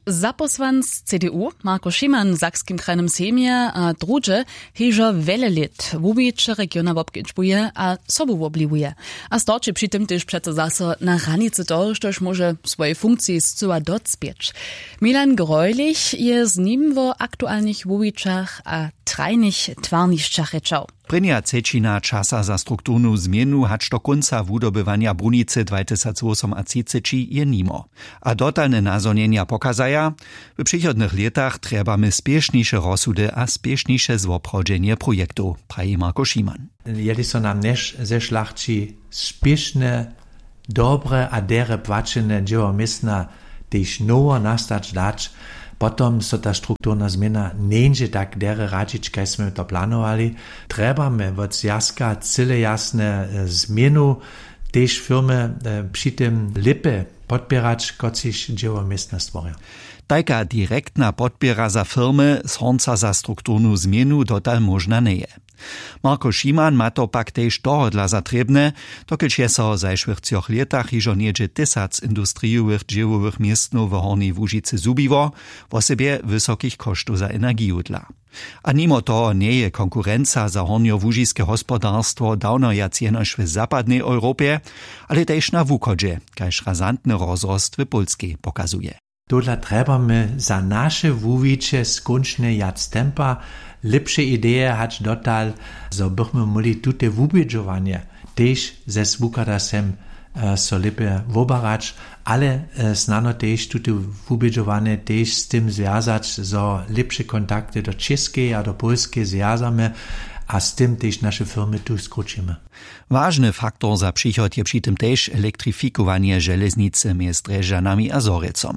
Zaposłan z CDU Marko Szyman w Sakskim krajnym sejmie a drugie heżo wiele lat wubicze regiona wobkedźbuje a sobu wobliwuje. A starczy przy tym też przeco zase na granicy toho, štož może swoje funkcje zcela docpieć. Milan Greulich je z nim wo aktualnych wubiczach a trajnych twarnišćach rečał. Prynja cečina časa za strukturnu zmienu hač do konca wudobywania Brunice 2008 a 30 je nimo. A dotalne nazonienia pokazaja, w przychodnych latach trebamy spieszniejsze rozsudy a spieszniejsze zwoprodzenie projektu, praji Marko Szyman. Jeli so nam neš zešlachči spieszne, dobre a dere płaczene dzieło miestna, tež nowo nastać dać, potom so ta strukturna zmiana neńdzie tak dere radzić, kaj sme to planowali. Trebamy od zjazka cyle jasne zmienu, tež firmy przy tym lipy podbierać, kociś dzieło miestna stworia. Tajka direktna podbiera za firmy z honca za strukturnu zmienu dotal možna neje. Marko Szyman ma to pak tež dohodla zatrebne, dokelž je so zajšłych 3 letach hižo niedzie 1000 industrijowych dziełowych miestnów w Hornej Łužicy zubiło, w osobie wysokich kosztów za energiju dla. A mimo toho nie je konkurenca za hornjo-łužijske hospodarstwo dawno jacjenož w zapadnej Europie, ale tež na wuchodzie, kajž razantny rozrost w Polskiej pokazuje. Tudla trebamy za nasze wuwicze skončne jac tempa, lepsze idee hać dotal, so bychmy mogli tute wubědžovanie tež ze svukada sem so lepe wobarać, ale znano tež tute wubědžovanie tež z tym związać, so lepsze kontakty do Českej a do Polskiej związamy, a z tym też nasze firmy tu skrócimy. Ważny faktor za przychod je przy tym też elektrifikowanie żeleznicy między Drežanami a Zorecom.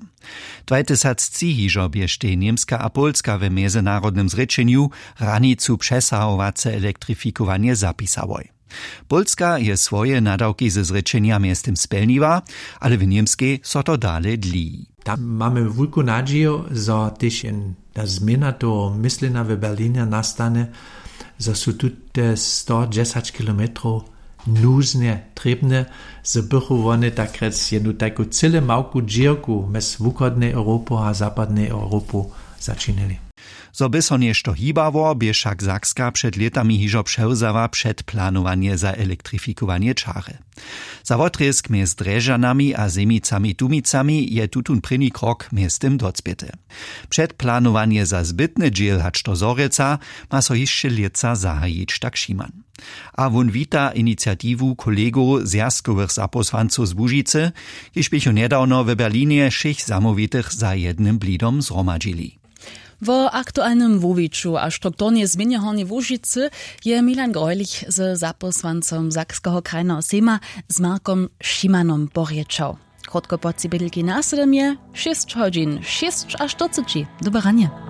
2003 hižo biešte Niemska a Polska w międzynarodnym zrečeniu ranicu przesahowace elektrifikowanie zapisałoj. Polska je swoje nadawki ze zrečeniami z tym spełniła, ale w niemskiej so to dalej dli. Tam mamy wielką nadzieję, że też ta zmiana to myślenia w Berlinie nastanie, że są tutaj 110 kilometrów nuzne, trebne, że bychu one tak rec jednu taką cyle małku dzierku mes wuchodnej Europy a zapadnej Europy zaczynali. So by so nešto hibało, bie však Sakska przed latami hižo převzała przedplanowanie za elektrifikowanie czary. Za wotrysk między Drežanami a Zemicami-Tumicami je tutun první krok między tym docpiety. Przedplanowanie za zbytny dziel hač do Zoreca ma so jeszcze lieca zahajić, tak Szyman. A won wita inicjatiwu kolegów zjazkowych zaposłanców z Łužicy, kiž bychu niedawno w Berlinie 6 zamówitych za jednym blidom zhromadzili. W aktualnym wuwiczu a strukturnie zmianie Hornej Łužicy je Milan Greulich z zaposłancom Sakskiego krajnego sejma z Markom Szymanom porječał. Krótko po cibelki na 7 je 6 godzin 6 a 40. Do baranie.